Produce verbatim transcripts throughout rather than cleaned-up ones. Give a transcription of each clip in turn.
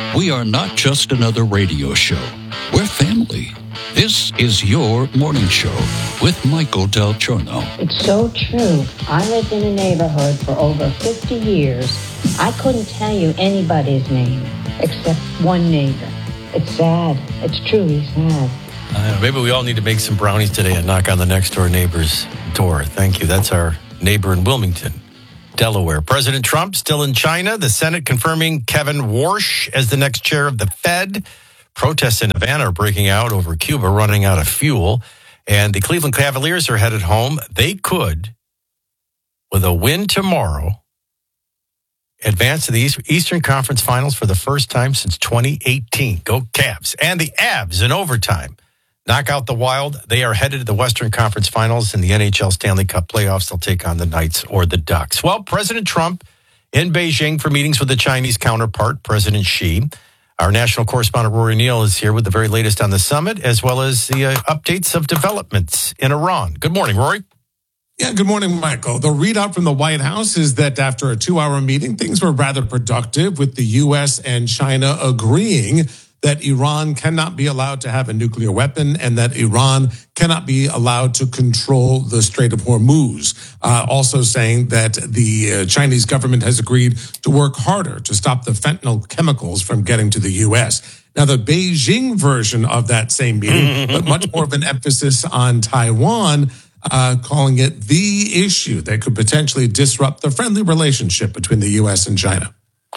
We are not just another radio show. We're family. This is your morning show with Michael Del Giorno. It's so true. I lived in a neighborhood for over fifty years. I couldn't tell you anybody's name except one neighbor. It's sad. It's truly sad. Uh, maybe we all need to make some brownies today and knock on the next door neighbor's door. Thank you. That's our neighbor in Wilmington, Delaware. President Trump still in China. The Senate confirming Kevin Warsh as the next chair of the Fed. Protests in Havana are breaking out over Cuba running out of fuel. And the Cleveland Cavaliers are headed home. They could, with a win tomorrow, advance to the Eastern Conference Finals for the first time since twenty eighteen. Go Cavs. And the Avs in overtime knock out the Wild. They are headed to the Western Conference Finals in the N H L Stanley Cup playoffs. They'll take on the Knights or the Ducks. Well, President Trump in Beijing for meetings with the Chinese counterpart, President Xi. Our national correspondent Rory Neal is here with the very latest on the summit, as well as the uh, updates of developments in Iran. Good morning, Rory. Yeah, good morning, Michael. The readout from the White House is that after a two-hour meeting, things were rather productive, with the U S and China agreeing that Iran cannot be allowed to have a nuclear weapon and that Iran cannot be allowed to control the Strait of Hormuz. Uh, also saying that the uh, Chinese government has agreed to work harder to stop the fentanyl chemicals from getting to the U S. Now, the Beijing version of that same meeting, but much more of an emphasis on Taiwan, uh, calling it the issue that could potentially disrupt the friendly relationship between the U S and China.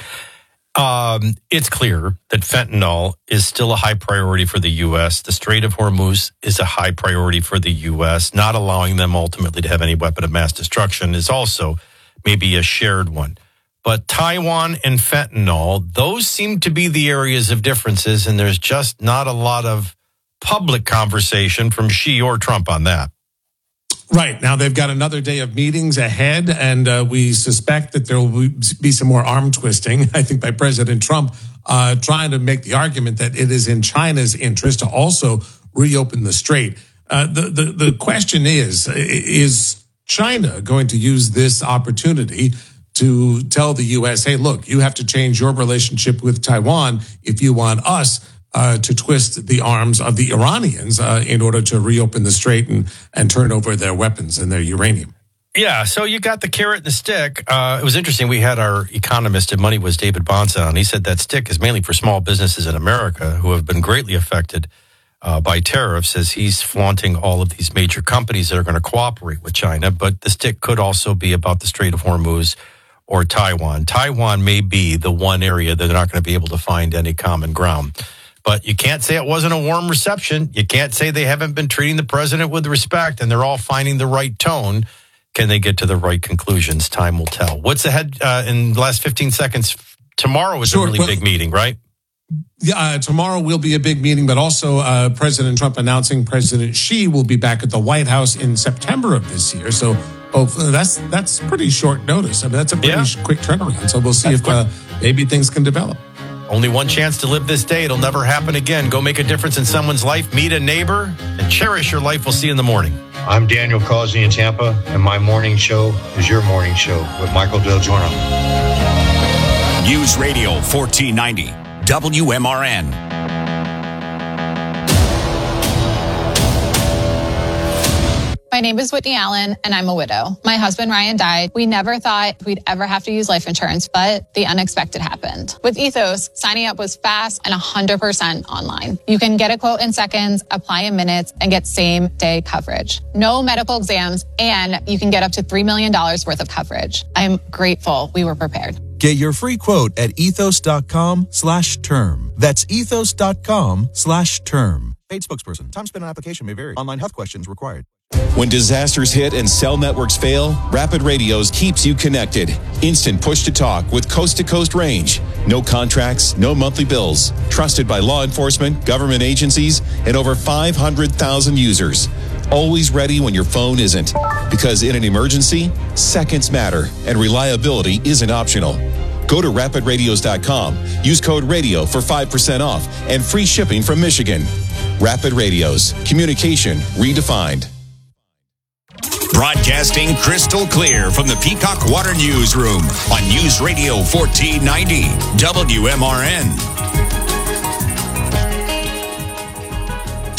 Um, it's clear that fentanyl is still a high priority for the U S. The Strait of Hormuz is a high priority for the U S. Not allowing them ultimately to have any weapon of mass destruction is also maybe a shared one. But Taiwan and fentanyl, those seem to be the areas of differences, and there's just not a lot of public conversation from Xi or Trump on that. Right. Now, they've got another day of meetings ahead, and uh, we suspect that there will be some more arm twisting, I think, by President Trump, uh, trying to make the argument that it is in China's interest to also reopen the strait. Uh, the, the, the question is, is China going to use this opportunity to tell the U S, hey, look, you have to change your relationship with Taiwan if you want us Uh, to twist the arms of the Iranians uh, in order to reopen the strait and, and turn over their weapons and their uranium. Yeah, so you got the carrot and the stick. Uh, it was interesting. We had our economist at Money Was David Bonson on. He said that stick is mainly for small businesses in America who have been greatly affected uh, by tariffs, as he's flaunting all of these major companies that are going to cooperate with China. But the stick could also be about the Strait of Hormuz or Taiwan. Taiwan may be the one area that they're not going to be able to find any common ground. But you can't say it wasn't a warm reception. You can't say they haven't been treating the president with respect, and they're all finding the right tone. Can they get to the right conclusions? Time will tell. What's ahead uh, in the last fifteen seconds? Tomorrow is sure, a really well, big meeting, right? Yeah, uh, tomorrow will be a big meeting, but also uh, President Trump announcing President Xi will be back at the White House in September of this year. So oh, that's that's pretty short notice. I mean, that's a pretty yeah. quick turnaround. So we'll see that's if uh, maybe things can develop. Only one chance to live this day. It'll never happen again. Go make a difference in someone's life. Meet a neighbor and cherish your life. We'll see you in the morning. I'm Daniel Causey in Tampa, and my morning show is your morning show with Michael Del Giorno. News Radio fourteen ninety, W M R N. My name is Whitney Allen, and I'm a widow. My husband, Ryan, died. We never thought we'd ever have to use life insurance, but the unexpected happened. With Ethos, signing up was fast and one hundred percent online. You can get a quote in seconds, apply in minutes, and get same-day coverage. No medical exams, and you can get up to three million dollars worth of coverage. I'm grateful we were prepared. Get your free quote at ethos.com slash term. That's ethos.com slash term. Paid spokesperson. Time spent on application may vary. Online health questions required. When disasters hit and cell networks fail, Rapid Radios keeps you connected. Instant push-to-talk with coast-to-coast range. No contracts, no monthly bills. Trusted by law enforcement, government agencies, and over five hundred thousand users. Always ready when your phone isn't. Because in an emergency, seconds matter, and reliability isn't optional. Go to rapid radios dot com. Use code RADIO for five percent off and free shipping from Michigan. Rapid Radios. Communication redefined. Broadcasting crystal clear from the Peacock Water Newsroom on News Radio fourteen ninety W M R N.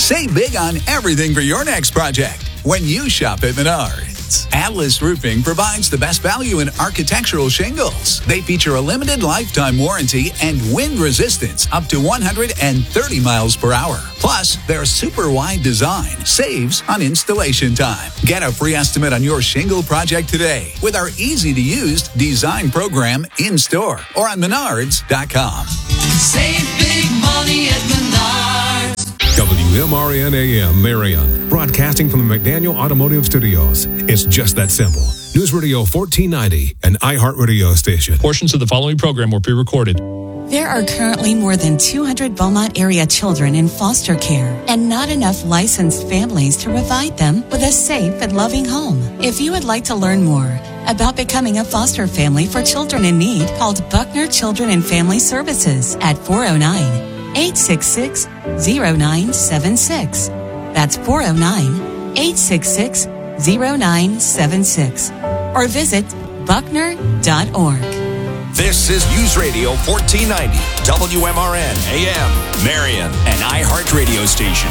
Save big on everything for your next project when you shop at Menards. Atlas Roofing provides the best value in architectural shingles. They feature a limited lifetime warranty and wind resistance up to one hundred thirty miles per hour. Plus, their super wide design saves on installation time. Get a free estimate on your shingle project today with our easy-to-use design program in-store or on menards dot com. Save big money at Menards. W M R N A M Marion, broadcasting from the McDaniel Automotive Studios. It's just that simple. News Radio fourteen ninety, an iHeartRadio station. Portions of the following program were pre-recorded. There are currently more than two hundred Beaumont area children in foster care and not enough licensed families to provide them with a safe and loving home. If you would like to learn more about becoming a foster family for children in need, call Buckner Children and Family Services at four oh nine, eight six six, oh nine seven six. That's four oh nine, eight six six, oh nine seven six. Or visit buckner dot org. This is News Radio fourteen ninety, W M R N A M, Marion, an iHeartRadio station.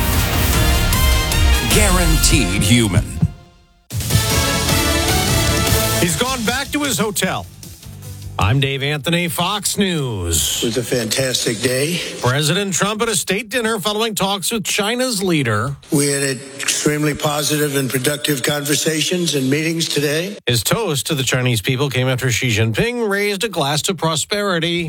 Guaranteed human. He's gone back to his hotel. I'm Dave Anthony, Fox News. It was a fantastic day. President Trump at a state dinner following talks with China's leader. We had extremely positive and productive conversations and meetings today. His toast to the Chinese people came after Xi Jinping raised a glass to prosperity.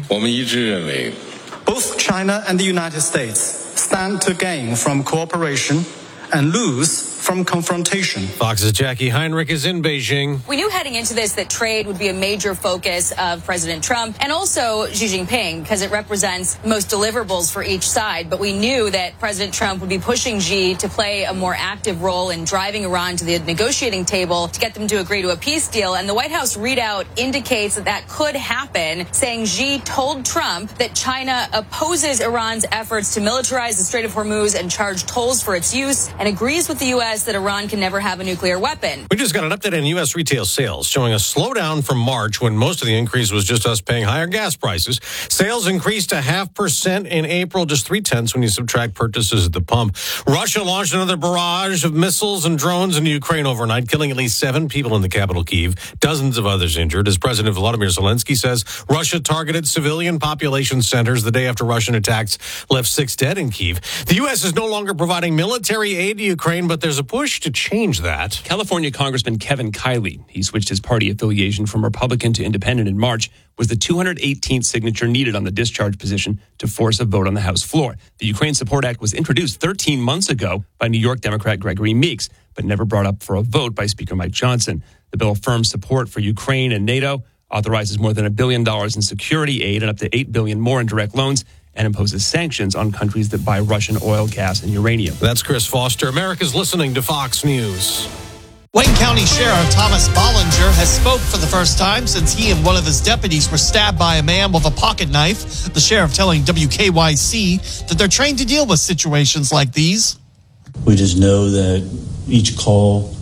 Both China and the United States stand to gain from cooperation and lose from confrontation. Fox's Jackie Heinrich is in Beijing. We knew heading into this that trade would be a major focus of President Trump and also Xi Jinping because it represents most deliverables for each side. But we knew that President Trump would be pushing Xi to play a more active role in driving Iran to the negotiating table to get them to agree to a peace deal. And the White House readout indicates that that could happen, saying Xi told Trump that China opposes Iran's efforts to militarize the Strait of Hormuz and charge tolls for its use and agrees with the U S that Iran can never have a nuclear weapon. We just got an update on U S retail sales showing a slowdown from March when most of the increase was just us paying higher gas prices. Sales increased a half percent in April, just three tenths when you subtract purchases at the pump. Russia launched another barrage of missiles and drones into Ukraine overnight, killing at least seven people in the capital, Kyiv, dozens of others injured. As President Volodymyr Zelensky says, Russia targeted civilian population centers the day after Russian attacks left six dead in Kyiv. The U S is no longer providing military aid to Ukraine, but there's a push to change that. California Congressman Kevin Kiley, he switched his party affiliation from Republican to Independent in March, was the two hundred eighteenth signature needed on the discharge position to force a vote on the House floor. The Ukraine Support Act was introduced thirteen months ago by New York Democrat Gregory Meeks, but never brought up for a vote by Speaker Mike Johnson. The bill affirms support for Ukraine and NATO, authorizes more than a billion dollars in security aid and up to eight billion dollars more in direct loans, and imposes sanctions on countries that buy Russian oil, gas, and uranium. That's Chris Foster. America's listening to Fox News. Wayne County Sheriff Thomas Bollinger has spoke for the first time since he and one of his deputies were stabbed by a man with a pocket knife. The sheriff telling W K Y C that they're trained to deal with situations like these. We just know that each call,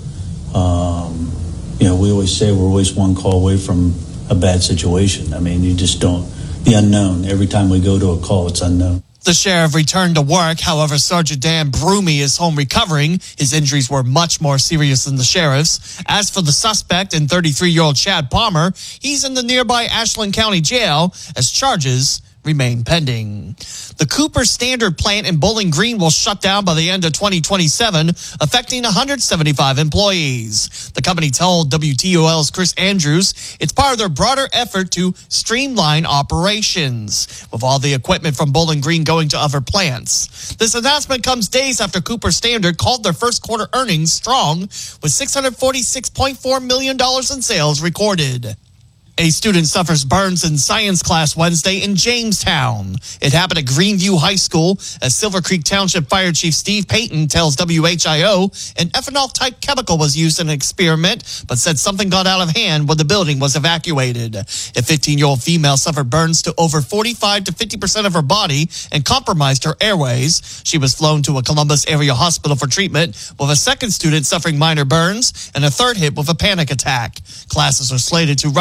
um, you know, we always say we're always one call away from a bad situation. I mean, you just don't. The unknown. Every time we go to a call, it's unknown. The sheriff returned to work. However, Sergeant Dan Broomy is home recovering. His injuries were much more serious than the sheriff's. As for the suspect and thirty-three-year-old Chad Palmer, he's in the nearby Ashland County Jail as charges remain pending. The Cooper Standard plant in Bowling Green will shut down by the end of twenty twenty-seven, affecting one hundred seventy-five employees. The company told W T O L's Chris Andrews it's part of their broader effort to streamline operations, with all the equipment from Bowling Green going to other plants. This announcement comes days after Cooper Standard called their first quarter earnings strong, with six hundred forty-six point four million dollars in sales recorded. A student suffers burns in science class Wednesday in Jamestown. It happened at Greenview High School as Silver Creek Township Fire Chief Steve Payton tells W H I O an ethanol-type chemical was used in an experiment, but said something got out of hand when the building was evacuated. A fifteen-year-old female suffered burns to over forty-five to fifty percent of her body and compromised her airways. She was flown to a Columbus area hospital for treatment, with a second student suffering minor burns and a third hit with a panic attack. Classes are slated to run as normal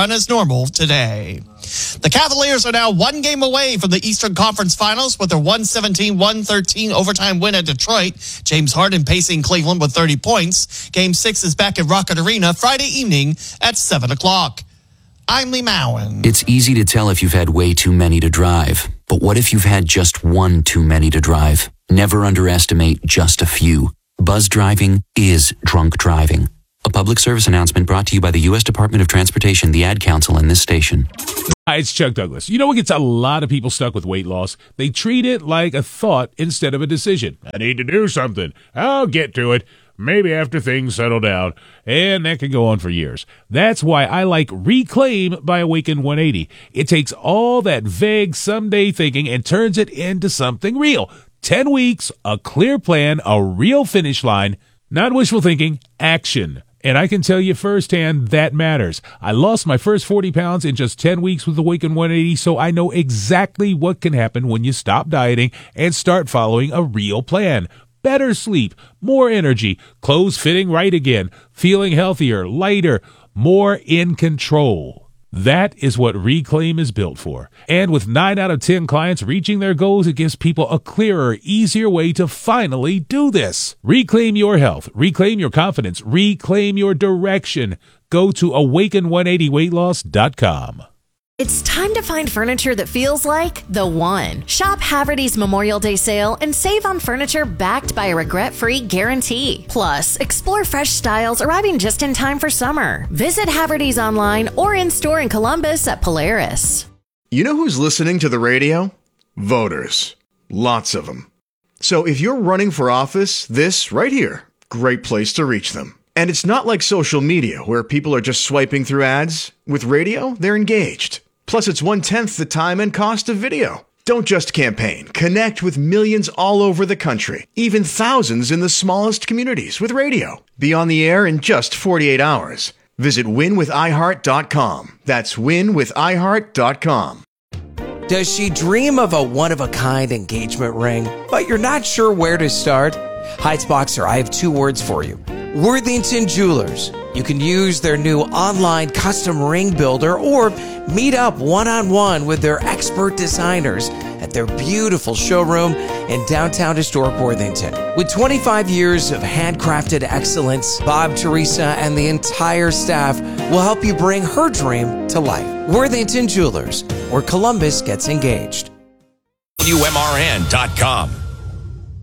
normal today. The Cavaliers are now one game away from the Eastern Conference Finals with their one seventeen one thirteen overtime win at Detroit. James Harden pacing Cleveland with thirty points. Game six is back at Rocket Arena Friday evening at seven o'clock. I'm Lee Mowen. It's easy to tell if you've had way too many to drive. But what if you've had just one too many to drive? Never underestimate just a few. Buzz driving is drunk driving. A public service announcement brought to you by the U S Department of Transportation, the Ad Council, and this station. Hi, it's Chuck Douglas. You know what gets a lot of people stuck with weight loss? They treat it like a thought instead of a decision. I need to do something. I'll get to it. Maybe after things settle down. And that can go on for years. That's why I like Reclaim by Awaken one eighty. It takes all that vague someday thinking and turns it into something real. Ten weeks, a clear plan, a real finish line. Not wishful thinking, action. And I can tell you firsthand, that matters. I lost my first forty pounds in just ten weeks with Awaken one eighty, so I know exactly what can happen when you stop dieting and start following a real plan. Better sleep, more energy, clothes fitting right again, feeling healthier, lighter, more in control. That is what Reclaim is built for. And with nine out of ten clients reaching their goals, it gives people a clearer, easier way to finally do this. Reclaim your health. Reclaim your confidence. Reclaim your direction. Go to awaken one eighty weight loss dot com. It's time to find furniture that feels like the one. Shop Haverty's Memorial Day sale and save on furniture backed by a regret-free guarantee. Plus, explore fresh styles arriving just in time for summer. Visit Haverty's online or in-store in Columbus at Polaris. You know who's listening to the radio? Voters. Lots of them. So if you're running for office, this right here, great place to reach them. And it's not like social media where people are just swiping through ads. With radio, they're engaged. Plus, it's one-tenth the time and cost of video. Don't just campaign. Connect with millions all over the country, even thousands in the smallest communities with radio. Be on the air in just forty-eight hours. Visit win with i heart dot com. That's win with i heart dot com. Does she dream of a one-of-a-kind engagement ring, but you're not sure where to start? Heights Boxer, I have two words for you. Worthington Jewelers. You can use their new online custom ring builder or meet up one-on-one with their expert designers at their beautiful showroom in downtown historic Worthington. With twenty-five years of handcrafted excellence, Bob, Teresa, and the entire staff will help you bring her dream to life. Worthington Jewelers, where Columbus gets engaged. W M R N dot com.